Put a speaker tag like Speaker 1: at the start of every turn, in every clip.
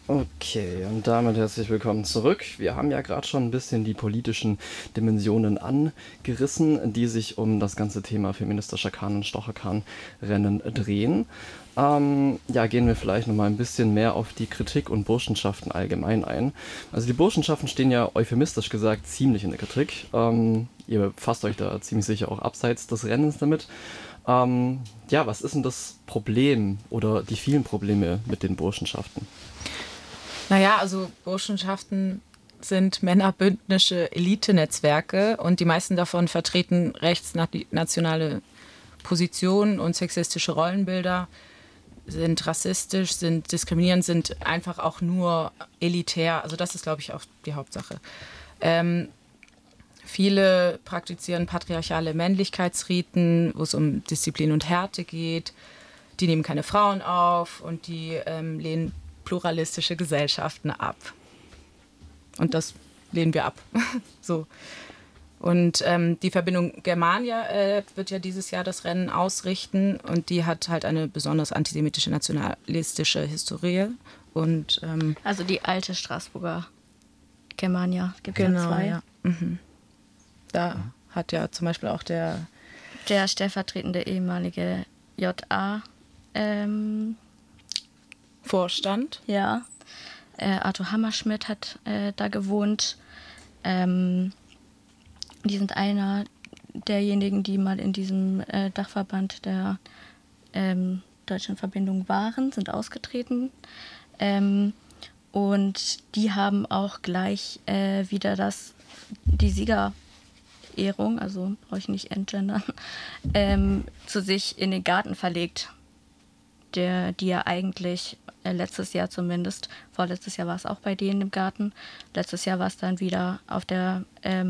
Speaker 1: Okay, und damit herzlich willkommen zurück. Wir haben ja gerade schon ein bisschen die politischen Dimensionen angerissen, die sich um das ganze Thema feministischer Kahn und Stocherkahn-Rennen drehen. Ja, gehen wir vielleicht nochmal ein bisschen mehr auf die Kritik und Burschenschaften allgemein ein. Also die Burschenschaften stehen ja euphemistisch gesagt ziemlich in der Kritik. Ihr fasst euch da ziemlich sicher auch abseits des Rennens damit. Ja, was ist denn das Problem oder die vielen Probleme mit den Burschenschaften?
Speaker 2: Naja, also Burschenschaften sind männerbündnische Elitenetzwerke und die meisten davon vertreten rechtsnationale Positionen und sexistische Rollenbilder, sind rassistisch, sind diskriminierend, sind einfach auch nur elitär. Also das ist, glaube ich, auch die Hauptsache. Viele praktizieren patriarchale Männlichkeitsriten, wo es um Disziplin und Härte geht. Die nehmen keine Frauen auf und die lehnen pluralistische Gesellschaften ab. Und das lehnen wir ab. So. Und die Verbindung Germania wird ja dieses Jahr das Rennen ausrichten und die hat halt eine besonders antisemitische, nationalistische Historie. Und,
Speaker 3: also die alte Straßburger Germania, gibt es ja zwei.
Speaker 2: Ja. Mhm. Da hat ja zum Beispiel auch der
Speaker 3: stellvertretende ehemalige JA
Speaker 2: Vorstand.
Speaker 3: Ja, Arthur Hammerschmidt hat da gewohnt. Die sind einer derjenigen, die mal in diesem Dachverband der Deutschen Verbindung waren, sind ausgetreten. Und die haben auch gleich wieder die Siegerehrung, also brauche ich nicht entgendern, zu sich in den Garten verlegt. Die ja eigentlich letztes Jahr zumindest, vorletztes Jahr war es auch bei denen im Garten, letztes Jahr war es dann wieder auf der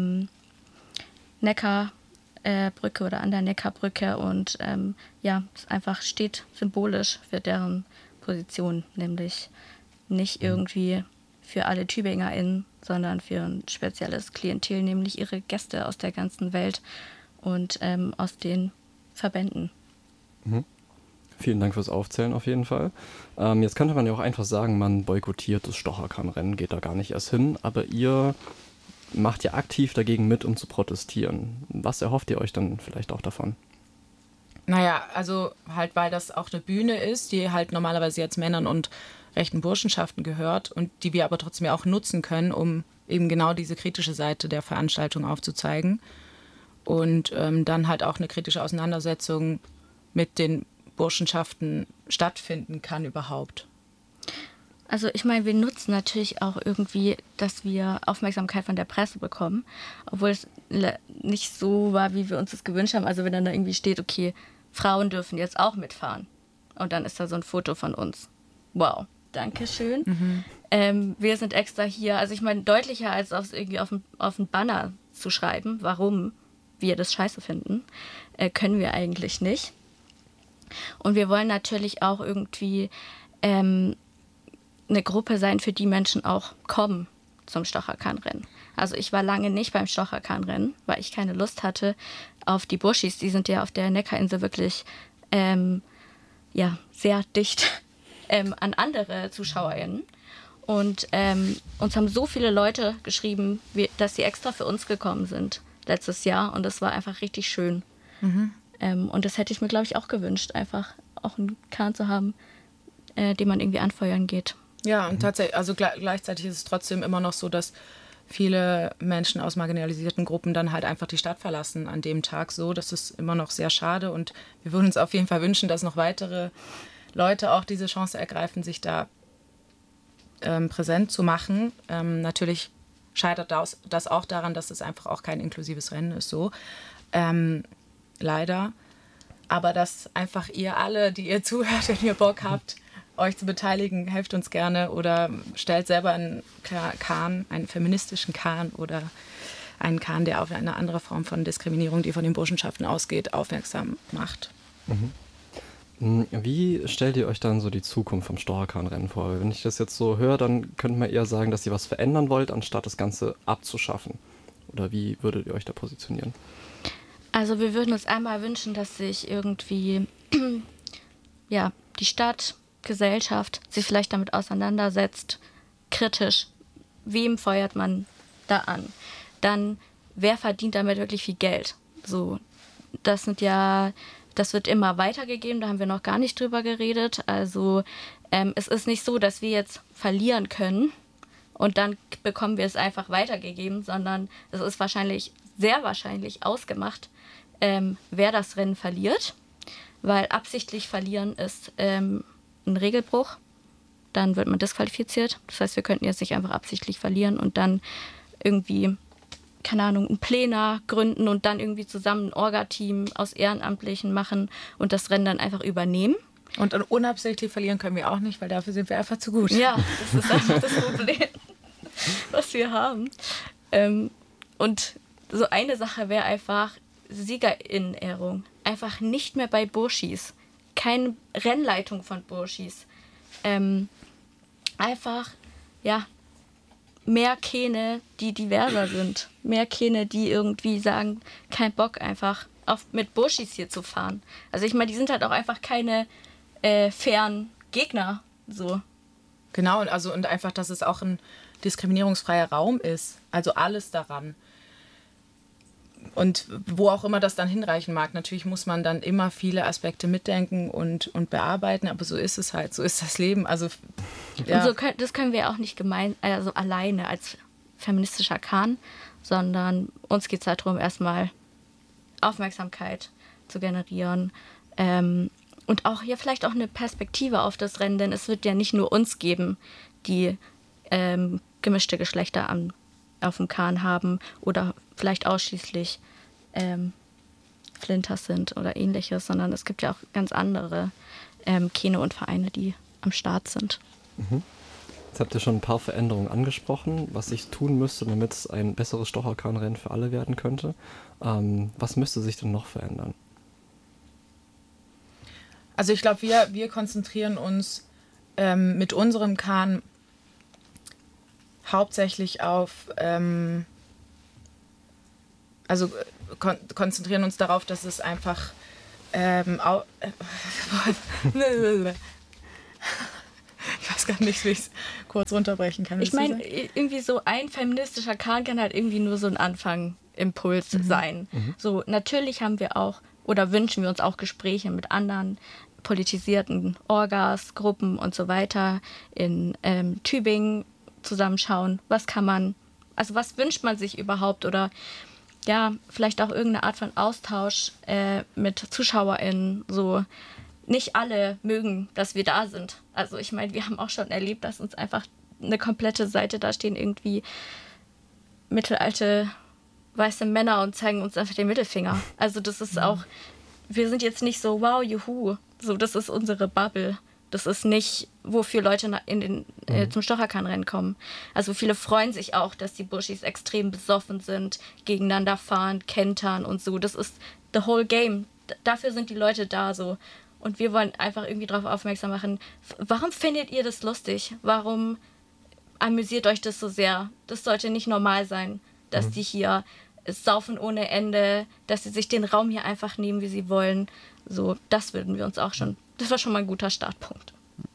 Speaker 3: Neckarbrücke oder an der Neckarbrücke und es einfach steht symbolisch für deren Position, nämlich nicht irgendwie für alle TübingerInnen, sondern für ein spezielles Klientel, nämlich ihre Gäste aus der ganzen Welt und aus den Verbänden.
Speaker 1: Mhm. Vielen Dank fürs Aufzählen auf jeden Fall. Jetzt könnte man ja auch einfach sagen, man boykottiert das Stocherkahn-Rennen, geht da gar nicht erst hin, aber ihr macht ja aktiv dagegen mit, um zu protestieren. Was erhofft ihr euch dann vielleicht auch davon?
Speaker 2: Naja, also halt, weil das auch eine Bühne ist, die halt normalerweise jetzt Männern und rechten Burschenschaften gehört und die wir aber trotzdem ja auch nutzen können, um eben genau diese kritische Seite der Veranstaltung aufzuzeigen und dann halt auch eine kritische Auseinandersetzung mit den Burschenschaften stattfinden kann überhaupt.
Speaker 3: Also ich meine, wir nutzen natürlich auch irgendwie, dass wir Aufmerksamkeit von der Presse bekommen, obwohl es nicht so war, wie wir uns das gewünscht haben. Also wenn dann da irgendwie steht, okay, Frauen dürfen jetzt auch mitfahren und dann ist da so ein Foto von uns. Wow, danke schön. Mhm. Wir sind extra hier, also ich meine, deutlicher als irgendwie auf ein Banner zu schreiben, warum wir das scheiße finden, können wir eigentlich nicht. Und wir wollen natürlich auch irgendwie eine Gruppe sein, für die Menschen auch kommen zum Stocherkahn-Rennen. Also ich war lange nicht beim Stocherkahn-Rennen, weil ich keine Lust hatte auf die Burschis. Die sind ja auf der Neckarinsel wirklich sehr dicht an andere ZuschauerInnen. Und uns haben so viele Leute geschrieben, dass sie extra für uns gekommen sind letztes Jahr. Und das war einfach richtig schön. Mhm. Und das hätte ich mir, glaube ich, auch gewünscht, einfach auch einen Kahn zu haben, den man irgendwie anfeuern geht.
Speaker 2: Ja, und tatsächlich, also gleichzeitig ist es trotzdem immer noch so, dass viele Menschen aus marginalisierten Gruppen dann halt einfach die Stadt verlassen an dem Tag so. Das ist immer noch sehr schade und wir würden uns auf jeden Fall wünschen, dass noch weitere Leute auch diese Chance ergreifen, sich da präsent zu machen. Natürlich scheitert das auch daran, dass es einfach auch kein inklusives Rennen ist so. Leider. Aber dass einfach ihr alle, die ihr zuhört, wenn ihr Bock habt, euch zu beteiligen, helft uns gerne oder stellt selber einen Kahn, einen feministischen Kahn oder einen Kahn, der auf eine andere Form von Diskriminierung, die von den Burschenschaften ausgeht, aufmerksam macht.
Speaker 1: Mhm. Wie stellt ihr euch dann so die Zukunft vom Stocherkahn-Rennen vor? Wenn ich das jetzt so höre, dann könnte man eher sagen, dass ihr was verändern wollt, anstatt das Ganze abzuschaffen. Oder wie würdet ihr euch da positionieren?
Speaker 3: Also wir würden uns einmal wünschen, dass sich irgendwie die Stadt Gesellschaft sich vielleicht damit auseinandersetzt, kritisch, wem feuert man da an? Dann, wer verdient damit wirklich viel Geld? So, das wird immer weitergegeben, da haben wir noch gar nicht drüber geredet. Also es ist nicht so, dass wir jetzt verlieren können und dann bekommen wir es einfach weitergegeben, sondern es ist sehr wahrscheinlich ausgemacht, wer das Rennen verliert, weil absichtlich verlieren ist ein Regelbruch. Dann wird man disqualifiziert. Das heißt, wir könnten jetzt nicht einfach absichtlich verlieren und dann irgendwie, keine Ahnung, ein Plenum gründen und dann irgendwie zusammen ein Orga-Team aus Ehrenamtlichen machen und das Rennen dann einfach übernehmen.
Speaker 2: Und unabsichtlich verlieren können wir auch nicht, weil dafür sind wir einfach zu gut.
Speaker 3: Ja, das ist einfach das Problem, was wir haben. Und so eine Sache wäre einfach Siegerinnehrung. Einfach nicht mehr bei Burschis. Keine Rennleitung von Burschis. Einfach, ja, mehr Kähne, die diverser sind. Mehr Kähne, die irgendwie sagen, kein Bock einfach mit Burschis hier zu fahren. Also ich meine, die sind halt auch einfach keine fairen Gegner. So.
Speaker 2: Genau, und einfach, dass es auch ein diskriminierungsfreier Raum ist. Also alles daran. Und wo auch immer das dann hinreichen mag, natürlich muss man dann immer viele Aspekte mitdenken und bearbeiten, aber so ist es halt, so ist das Leben. Also, ja.
Speaker 3: Und das können wir auch nicht alleine als feministischer Kahn, sondern uns geht es halt darum, erstmal Aufmerksamkeit zu generieren und auch hier vielleicht auch eine Perspektive auf das Rennen, denn es wird ja nicht nur uns geben, die gemischte Geschlechter auf dem Kahn haben oder vielleicht ausschließlich Flinters sind oder ähnliches, sondern es gibt ja auch ganz andere Kähne und Vereine, die am Start sind.
Speaker 1: Jetzt habt ihr schon ein paar Veränderungen angesprochen, was sich tun müsste, damit es ein besseres Stocherkahnrennen für alle werden könnte. Was müsste sich denn noch verändern?
Speaker 2: Also ich glaube, wir konzentrieren uns mit unserem Kahn hauptsächlich auf, konzentrieren uns darauf, dass es einfach ich weiß gar nicht, wie ich es kurz runterbrechen kann.
Speaker 3: Ich meine, irgendwie so ein feministischer Kahn kann halt irgendwie nur so ein Anfangimpuls sein. So, natürlich haben wir auch oder wünschen wir uns auch Gespräche mit anderen politisierten Orgas, Gruppen und so weiter in Tübingen zusammenschauen. Was wünscht man sich überhaupt oder ja, vielleicht auch irgendeine Art von Austausch mit ZuschauerInnen, so. Nicht alle mögen, dass wir da sind. Also ich meine, wir haben auch schon erlebt, dass uns einfach eine komplette Seite da stehen, irgendwie mittelalte weiße Männer und zeigen uns einfach den Mittelfinger. Also das ist auch, wir sind jetzt nicht so, wow, juhu, so das ist unsere Bubble. Das ist nicht, wofür Leute zum Stocherkahnrennen kommen. Also viele freuen sich auch, dass die Burschis extrem besoffen sind, gegeneinander fahren, kentern und so. Das ist the whole game. Dafür sind die Leute da so. Und wir wollen einfach irgendwie darauf aufmerksam machen, warum findet ihr das lustig? Warum amüsiert euch das so sehr? Das sollte nicht normal sein, dass die hier saufen ohne Ende, dass sie sich den Raum hier einfach nehmen, wie sie wollen. So, das würden wir uns auch schon, das war schon mal ein guter Startpunkt.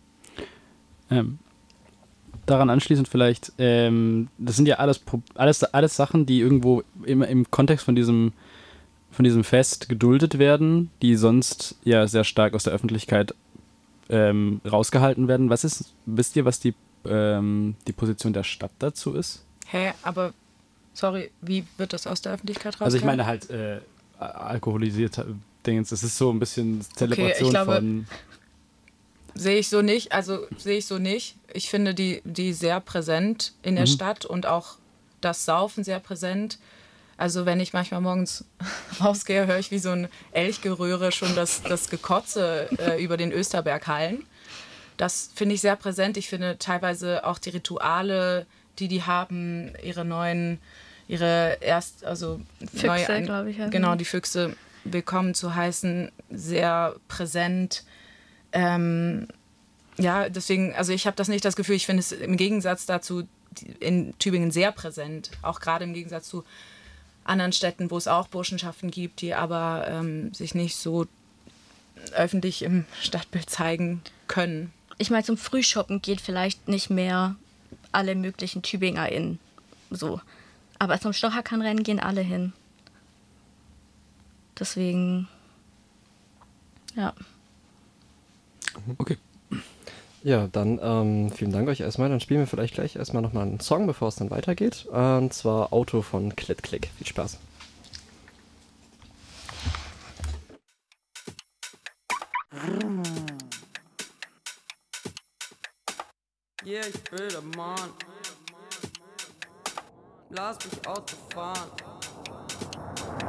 Speaker 4: Daran anschließend vielleicht, das sind ja alles Sachen, die irgendwo immer im Kontext von diesem Fest geduldet werden, die sonst ja sehr stark aus der Öffentlichkeit rausgehalten werden. Wisst ihr, was die Position der Stadt dazu ist?
Speaker 2: Aber, sorry, wie wird das aus der Öffentlichkeit rausgehalten?
Speaker 4: Also ich meine halt alkoholisierte Dingens, das ist so ein bisschen Zelebration von...
Speaker 2: Sehe ich so nicht. Ich finde die sehr präsent in der Stadt und auch das Saufen sehr präsent. Also wenn ich manchmal morgens rausgehe, höre ich wie so ein Elchgeröhre schon das Gekotze über den Österberghallen. Das finde ich sehr präsent. Ich finde teilweise auch die Rituale, die haben,
Speaker 3: Füchse, glaube ich.
Speaker 2: Genau, die Füchse willkommen zu heißen, sehr präsent. Deswegen, also ich habe das nicht das Gefühl, ich finde es im Gegensatz dazu in Tübingen sehr präsent, auch gerade im Gegensatz zu anderen Städten, wo es auch Burschenschaften gibt, die aber sich nicht so öffentlich im Stadtbild zeigen können.
Speaker 3: ich meine, zum Frühshoppen geht vielleicht nicht mehr alle möglichen TübingerInnen so. Aber zum Stocherkran-Rennen gehen alle hin. Deswegen, ja.
Speaker 4: Okay.
Speaker 1: Ja, dann vielen Dank euch erstmal. Dann spielen wir vielleicht gleich erstmal nochmal einen Song, bevor es dann weitergeht. Und zwar Auto von Klick. Viel Spaß.
Speaker 5: Yeah, ich bin der Mann. Lass mich Auto fahren.